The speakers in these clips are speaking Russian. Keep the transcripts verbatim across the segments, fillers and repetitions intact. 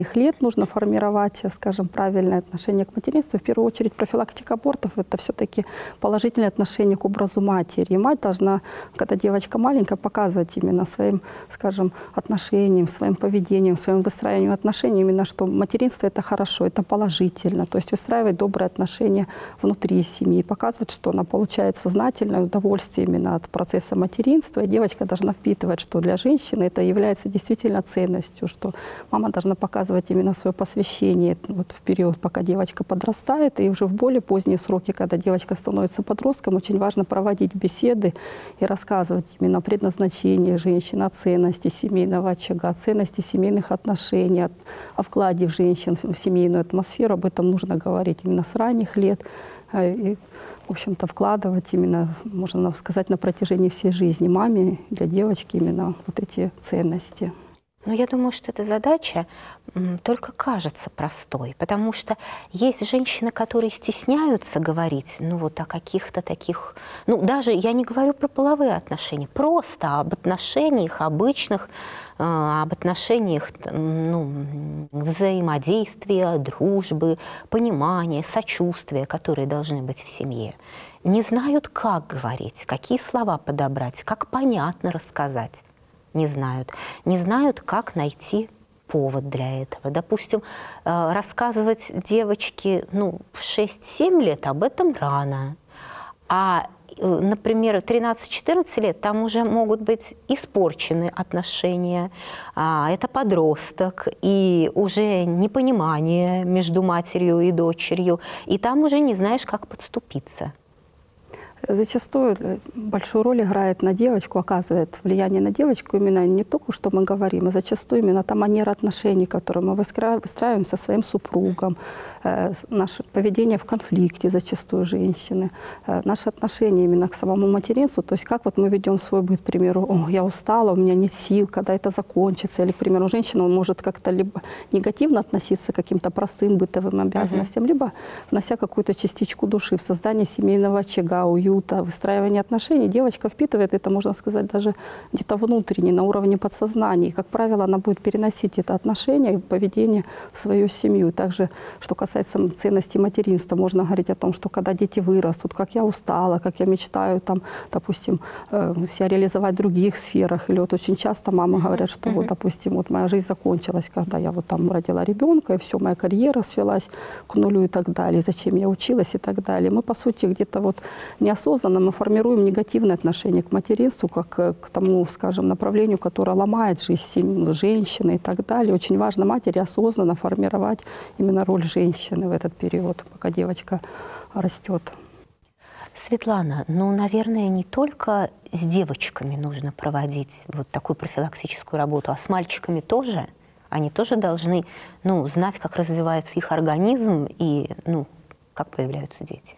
лет нужно формировать, скажем, правильное отношение к материнству. В первую очередь профилактика абортов – это все-таки положительное отношение к образу матери. И мать должна, когда девочка маленькая, показывать именно своим, скажем, отношением, своим поведением, своим выстраиванием отношений, именно что материнство – это хорошо, это положительно. То есть выстраивать добрые отношения внутри семьи, показывать, что она получает сознательное удовольствие именно от процесса материнства. И девочка должна впитывать, что для женщины это является действительно ценностью, что мама должна показывать именно свое посвящение вот в период, пока девочка подрастает, и уже в более поздние сроки, когда девочка становится подростком, очень важно проводить беседы и рассказывать именно о предназначении женщин, о ценности семейного очага, о ценности семейных отношений, о вкладе в женщин в семейную атмосферу. Об этом нужно говорить именно с ранних лет и, в общем-то, вкладывать именно, можно сказать, на протяжении всей жизни маме для девочки именно вот эти ценности. Но я думаю, что эта задача м, только кажется простой, потому что есть женщины, которые стесняются говорить, ну вот о каких-то таких, ну даже я не говорю про половые отношения, просто об отношениях обычных, э, об отношениях ну, взаимодействия, дружбы, понимания, сочувствия, которые должны быть в семье. Не знают, как говорить, какие слова подобрать, как понятно рассказать. Не знают. Не знают, как найти повод для этого. Допустим, рассказывать девочке ну, в шесть-семь лет об этом рано. А, например, тринадцать-четырнадцать лет там уже могут быть испорчены отношения. Это подросток, и уже непонимание между матерью и дочерью. И там уже не знаешь, как подступиться. Зачастую большую роль играет на девочку, оказывает влияние на девочку именно не только, что мы говорим, а зачастую именно та манера отношений, которую мы выстраиваем со своим супругом, э, наше поведение в конфликте зачастую женщины, э, наши отношения именно к самому материнству, то есть как вот мы ведем свой быт, к примеру, «О, я устала, у меня нет сил, когда это закончится», или, к примеру, женщина может как-то либо негативно относиться к каким-то простым бытовым обязанностям, uh-huh. либо внося какую-то частичку души в создание семейного очага, уюта, выстраивание отношений. Девочка впитывает это, можно сказать, даже где-то внутренне, на уровне подсознания. И, как правило, она будет переносить это отношение и поведение в свою семью. И также, что касается ценности материнства, можно говорить о том, что когда дети вырастут, как я устала, как я мечтаю, там, допустим, себя реализовать в других сферах. Или вот очень часто мамы говорят, что, вот, допустим, вот моя жизнь закончилась, когда я вот там родила ребенка, и все, моя карьера свелась к нулю и так далее. Зачем я училась и так далее. Мы, по сути, где-то вот не осознанно мы формируем негативное отношение к материнству, как к тому, скажем, направлению, которое ломает жизнь женщины и так далее. Очень важно матери осознанно формировать именно роль женщины в этот период, пока девочка растет. Светлана, ну, наверное, не только с девочками нужно проводить вот такую профилактическую работу, а с мальчиками тоже. Они тоже должны, ну, знать, как развивается их организм и, ну, как появляются дети.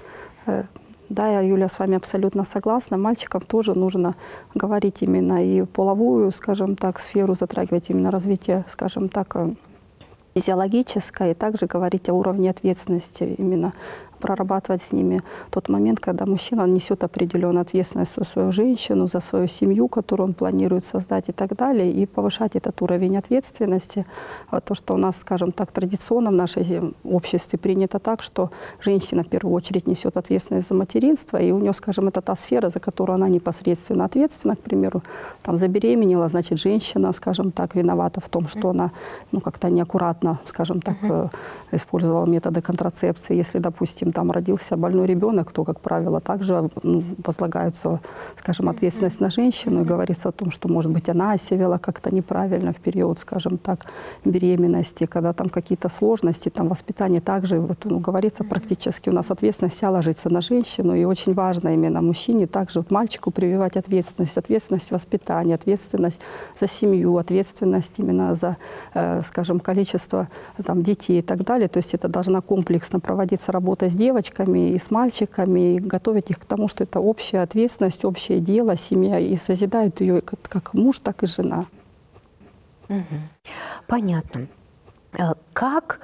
Да, я, Юля, с вами абсолютно согласна. Мальчикам тоже нужно говорить именно и половую, скажем так, сферу, затрагивать именно развитие, скажем так, физиологическое, и также говорить о уровне ответственности именно прорабатывать с ними тот момент, когда мужчина несет определенную ответственность за свою женщину, за свою семью, которую он планирует создать и так далее, и повышать этот уровень ответственности. То, что у нас, скажем так, традиционно в нашем обществе принято так, что женщина в первую очередь несет ответственность за материнство, и у нее, скажем, это та сфера, за которую она непосредственно ответственна, к примеру, там забеременела, значит, женщина, скажем так, виновата в том, что она ну, как-то неаккуратно, скажем так, uh-huh. использовала методы контрацепции. Если, допустим, там родился больной ребенок, то, как правило, также ну, возлагаются, скажем, ответственность на женщину, и говорится о том, что, может быть, она себя вела как-то неправильно в период, скажем так, беременности, когда там какие-то сложности, там воспитание также, вот, ну, говорится практически, у нас ответственность вся ложится на женщину, и очень важно именно мужчине также, вот, мальчику прививать ответственность, ответственность воспитания, ответственность за семью, ответственность именно за, э, скажем, количество там, детей и так далее. То есть это должна комплексно проводиться работа с девочками и с мальчиками, и готовить их к тому, что это общая ответственность, общее дело, семья, и созидает ее как, как муж, так и жена. Угу. Понятно. Как,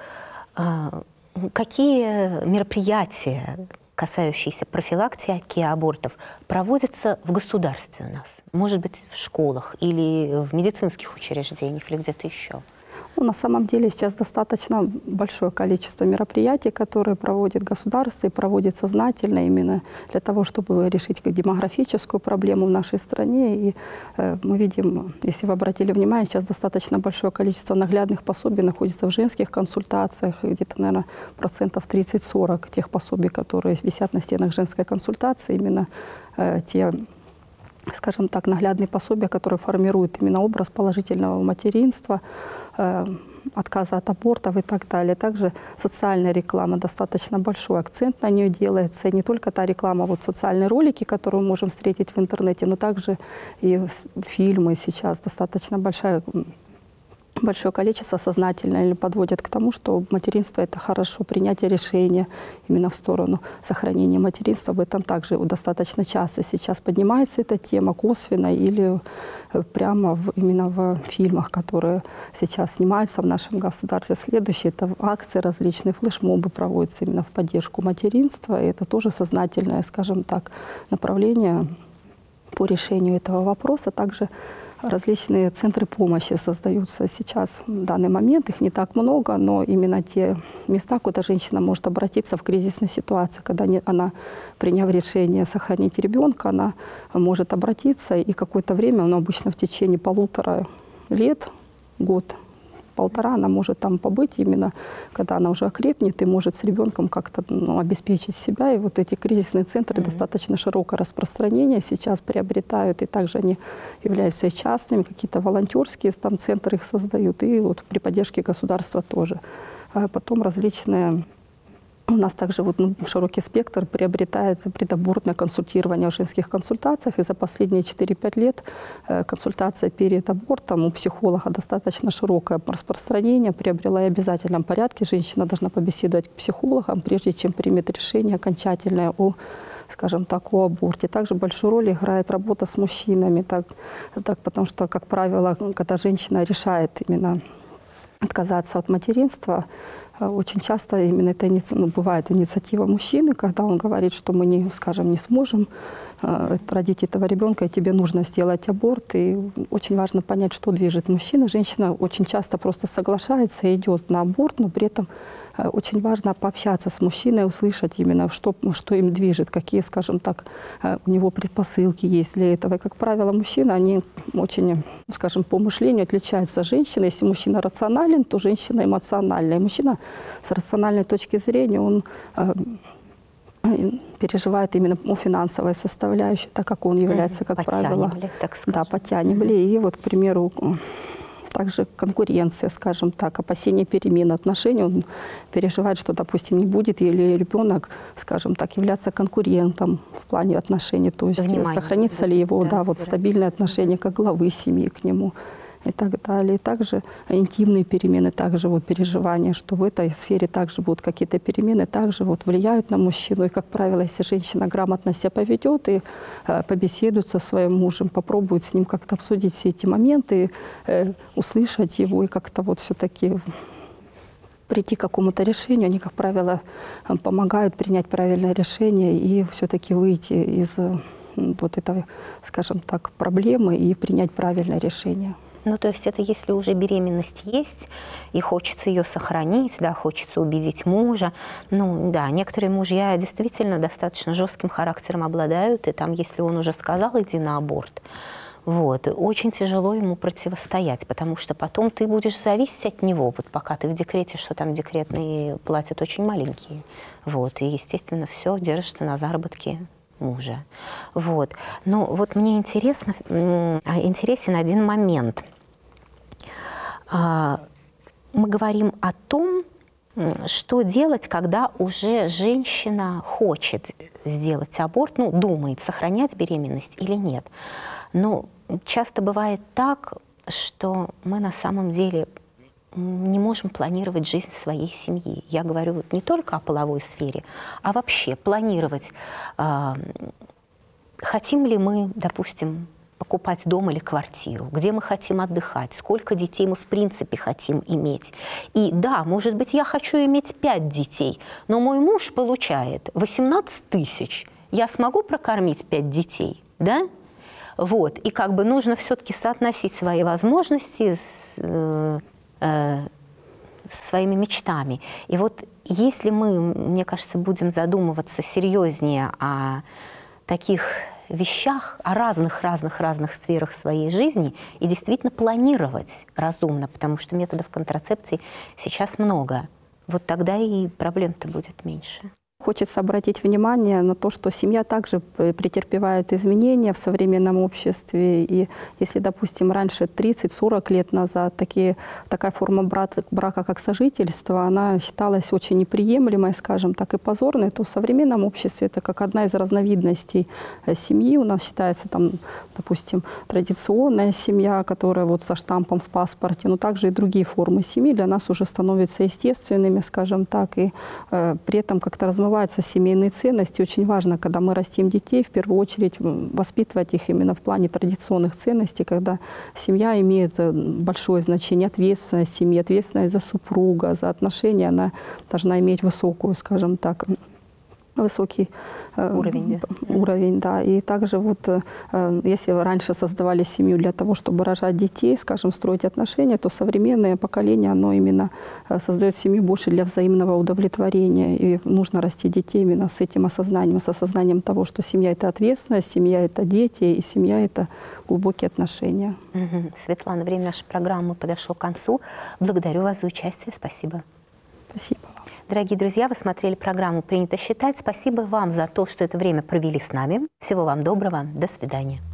какие мероприятия, касающиеся профилактики абортов, проводятся в государстве у нас? Может быть, в школах или в медицинских учреждениях, или где-то еще? Ну, на самом деле сейчас достаточно большое количество мероприятий, которые проводит государство и проводит сознательно именно для того, чтобы решить демографическую проблему в нашей стране. И э, мы видим, если вы обратили внимание, сейчас достаточно большое количество наглядных пособий находится в женских консультациях, где-то, наверное, процентов тридцать-сорок тех пособий, которые висят на стенах женской консультации, именно э, те, скажем так, наглядные пособия, которые формируют именно образ положительного материнства, э, отказа от абортов и так далее. Также социальная реклама, достаточно большой акцент на нее делается. И не только та реклама, вот социальные ролики, которые мы можем встретить в интернете, но также и фильмы сейчас достаточно большая большое количество сознательно или подводят к тому, что материнство – это хорошо, принятие решения именно в сторону сохранения материнства. Об этом также достаточно часто сейчас поднимается эта тема косвенно или прямо в, именно в фильмах, которые сейчас снимаются в нашем государстве. Следующее – это акции различные, флешмобы проводятся именно в поддержку материнства. И это тоже сознательное, скажем так, направление по решению этого вопроса. Также различные центры помощи создаются сейчас в данный момент. Их не так много, но именно те места, куда женщина может обратиться в кризисной ситуации, когда не, она, приняв решение сохранить ребенка, она может обратиться, и какое-то время, ну, обычно в течение полутора лет, год, полтора, она может там побыть, именно когда она уже окрепнет и может с ребенком как-то, ну, обеспечить себя. И вот эти кризисные центры mm-hmm. достаточно широкое распространение сейчас приобретают, и также они являются и частными, какие-то волонтерские там центры их создают, и вот при поддержке государства тоже. А потом различные... У нас также вот, ну, широкий спектр приобретается предабортное консультирование в женских консультациях. И за последние четыре-пять лет э, консультация перед абортом у психолога достаточно широкое распространение приобрела, и в обязательном порядке женщина должна побеседовать с психологом, прежде чем примет решение окончательное о, скажем так, о аборте. Также большую роль играет работа с мужчинами, так, так, потому что, как правило, когда женщина решает именно отказаться от материнства, очень часто именно это ну, бывает инициатива мужчины, когда он говорит, что мы, не, скажем, не сможем э, родить этого ребенка, и тебе нужно сделать аборт. И очень важно понять, что движет мужчина. Женщина очень часто просто соглашается и идет на аборт, но при этом э, очень важно пообщаться с мужчиной, услышать именно, что, что им движет, какие, скажем так, э, у него предпосылки есть для этого. И, как правило, мужчины, они очень, скажем, по мышлению отличаются от женщины. Если мужчина рационален, то женщина эмоциональная. И мужчина с рациональной точки зрения, он э, переживает именно о финансовой составляющей, так как он является, как правило, так скажем. Да, потянем. И вот, к примеру, также конкуренция, скажем так, опасение перемен отношений. Он переживает, что, допустим, не будет или ребенок, скажем так, являться конкурентом в плане отношений. То есть Внимание. сохранится ли его, да, вот стабильное отношение как главы семьи к нему и так далее. И также интимные перемены, также вот переживания, что в этой сфере также будут какие-то перемены, также вот влияют на мужчину. И, как правило, если женщина грамотно себя поведет и э, побеседует со своим мужем, попробует с ним как-то обсудить все эти моменты, э, услышать его и как-то вот все-таки прийти к какому-то решению, они, как правило, помогают принять правильное решение и все-таки выйти из вот этой, скажем так, проблемы и принять правильное решение. Ну, то есть это если уже беременность есть, и хочется ее сохранить, да, хочется убедить мужа. Ну, да, некоторые мужья действительно достаточно жестким характером обладают, и там, если он уже сказал, иди на аборт, вот, очень тяжело ему противостоять, потому что потом ты будешь зависеть от него, вот пока ты в декрете, что там декретные платят очень маленькие, вот, и, естественно, все держишься на заработке мужа. Вот. Но вот мне интересно, интересен один момент. Мы говорим о том, что делать, когда уже женщина хочет сделать аборт, ну, думает, сохранять беременность или нет. Но часто бывает так, что мы на самом деле не можем планировать жизнь своей семьи. Я говорю не только о половой сфере, а вообще планировать, э, хотим ли мы, допустим, покупать дом или квартиру, где мы хотим отдыхать, сколько детей мы в принципе хотим иметь. И да, может быть, я хочу иметь пять детей, но мой муж получает восемнадцать тысяч. Я смогу прокормить пять детей, да? Вот. И как бы нужно все-таки соотносить свои возможности с... Э, э, своими мечтами. И вот если мы, мне кажется, будем задумываться серьезнее о таких вещах, о разных-разных-разных сферах своей жизни и действительно планировать разумно, потому что методов контрацепции сейчас много, вот тогда и проблем-то будет меньше. Хочется обратить внимание на то, что семья также претерпевает изменения в современном обществе. И если, допустим, раньше тридцать-сорок лет назад такие, такая форма брака, брака, как сожительство, она считалась очень неприемлемой, скажем так, и позорной, то в современном обществе это как одна из разновидностей семьи. У нас считается, там, допустим, традиционная семья, которая вот со штампом в паспорте, но также и другие формы семьи для нас уже становятся естественными, скажем так, и э, при этом как-то размываются семейные ценности. Очень важно, когда мы растим детей, в первую очередь воспитывать их именно в плане традиционных ценностей, когда семья имеет большое значение, ответственность семьи, ответственность за супруга, за отношения, она должна иметь высокую, скажем так, высокий уровень, э, уровень, да. И также вот, э, если раньше создавали семью для того, чтобы рожать детей, скажем, строить отношения, то современное поколение, оно именно создает семью больше для взаимного удовлетворения. И нужно растить детей именно с этим осознанием, с осознанием того, что семья – это ответственность, семья – это дети, и семья – это глубокие отношения. Угу. Светлана, время нашей программы подошло к концу. Благодарю вас за участие. Спасибо. Спасибо вам. Дорогие друзья, вы смотрели программу «Принято считать». Спасибо вам за то, что это время провели с нами. Всего вам доброго. До свидания.